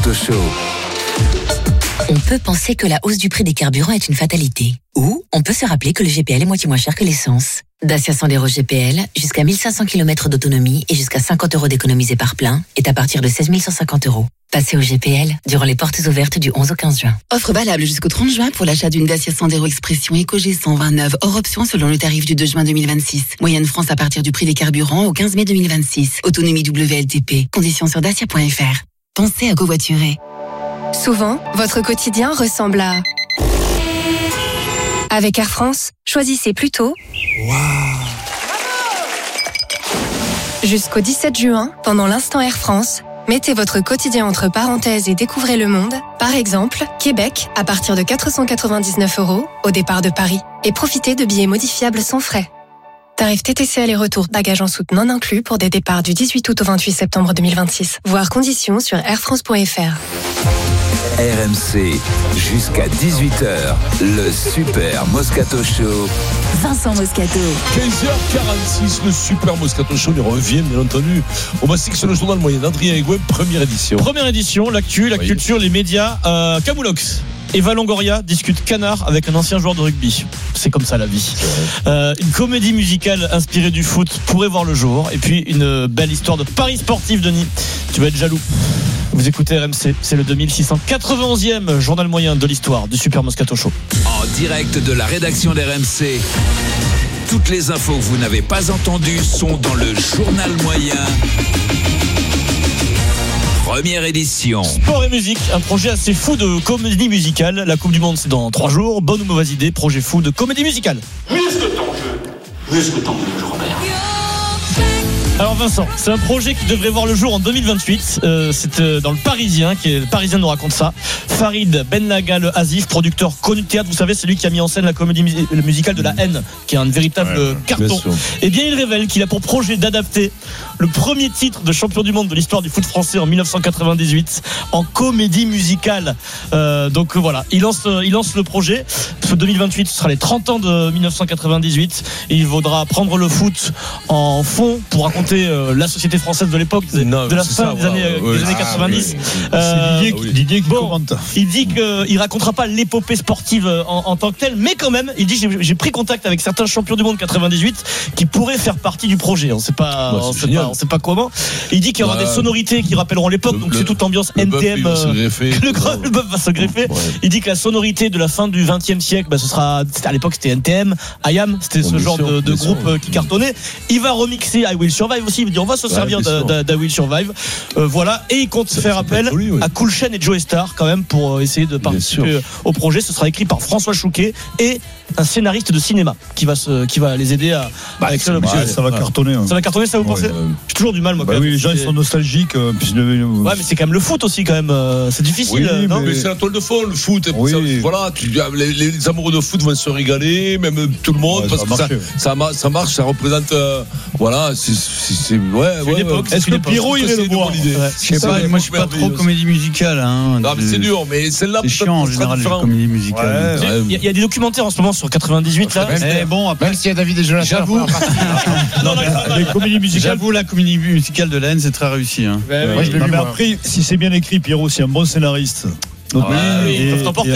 Show. On peut penser que la hausse du prix des carburants est une fatalité. Ou on peut se rappeler que le GPL est moitié moins cher que l'essence. Dacia Sandero GPL, jusqu'à 1500 km d'autonomie et jusqu'à 50 € d'économisés par plein, est à partir de 16 150 €. Passez au GPL durant les portes ouvertes du 11 au 15 juin. Offre valable jusqu'au 30 juin pour l'achat d'une Dacia Sandero Expression EcoG 129, hors option selon le tarif du 2 juin 2026. Moyenne France à partir du prix des carburants au 15 mai 2026. Autonomie WLTP. Conditions sur dacia.fr. Pensez à covoiturer. Souvent, votre quotidien ressemble à... Avec Air France, choisissez plutôt... Jusqu'au 17 juin, pendant l'instant Air France, mettez votre quotidien entre parenthèses et découvrez le monde. Par exemple, Québec, à partir de 499 € au départ de Paris. Et profitez de billets modifiables sans frais. Tarif TTC aller-retour, bagages en soute non inclus pour des départs du 18 août au 28 septembre 2026. Voir conditions sur airfrance.fr. RMC, jusqu'à 18h, le Super Moscato Show. Vincent Moscato. 15h46, le Super Moscato Show. Il revient, bien entendu, au Massix sur le journal moyen. Adrien Egouin, première édition. Première édition, l'actu, la culture, les médias. Camoulox. Eva Longoria discute canard avec un ancien joueur de rugby. C'est comme ça la vie. Une comédie musicale inspirée du foot pourrait voir le jour. Et puis une belle histoire de paris sportif, Denis. Tu vas être jaloux. Vous écoutez RMC, c'est le 2691e journal moyen de l'histoire du Super Moscato Show. En direct de la rédaction d'RMC. Toutes les infos que vous n'avez pas entendues sont dans le journal moyen. Première édition. Sport et musique, un projet assez fou de comédie musicale. La Coupe du Monde, c'est dans 3 jours. Bonne ou mauvaise idée, projet fou de comédie musicale. Muscle ton jeu, Robert. Alors Vincent, c'est un projet qui devrait voir le jour en 2028. C'est dans le Parisien, le Parisien nous raconte ça. Farid Bennaga le Asif, producteur connu de théâtre, vous savez, c'est lui qui a mis en scène la comédie musicale de La Haine, qui est un véritable carton. Et bien il révèle qu'il a pour projet d'adapter le premier titre de champion du monde de l'histoire du foot français en 1998 en comédie musicale. Donc voilà, il lance le projet. 2028, ce sera les 30 ans de 1998. Et il faudra prendre le foot en fond pour raconter la société française de l'époque, de la fin des années 90. C'est Didier qui commente. Il dit qu'il racontera pas l'épopée sportive en tant que telle, mais quand même, il dit j'ai pris contact avec certains champions du monde 98 qui pourraient faire partie du projet. On sait pas comment. Il dit qu'il y aura des sonorités qui rappelleront l'époque, donc c'est toute ambiance NTM. Le bœuf va se greffer. Il dit que la sonorité de la fin du 20e siècle, ce sera, à l'époque c'était NTM, IAM, c'était ce genre de groupe qui cartonnait. Il va remixer I Will Survive aussi, il veut dire on va se servir d'I Will Survive. Voilà, et il compte faire appel à Cool Chain et Joey Star quand même pour essayer de participer au projet. Ce sera écrit par François Chouquet et un scénariste de cinéma qui va les aider à avec ça va cartonner. Ça va cartonner, ça vous pensez? J'ai toujours du mal moi. Oui, les gens ils sont nostalgiques. Ouais, mais c'est quand même le foot aussi quand même. C'est difficile. Non mais c'est la toile de fond le foot. Voilà, les amoureux de foot vont se régaler, même tout le monde, parce que ça marche, ça représente. Voilà, c'est Est-ce que Pierrot il est le voir? Je sais pas, moi je suis pas trop comédie musicale. Non mais c'est dur, mais celle-là c'est chiant en général les comédies musicales. Il y a des documentaires en ce moment sur 98 là. Mais bon, après même s'il y a David et Jonathan, j'avoue. Les comédies musicales. J'avoue, la comédie musicale de La Haine, c'est très réussi. Moi je l'ai vu. Mais après, si c'est bien écrit, Pierrot, c'est un bon scénariste. Donc, ils peuvent t'emporter.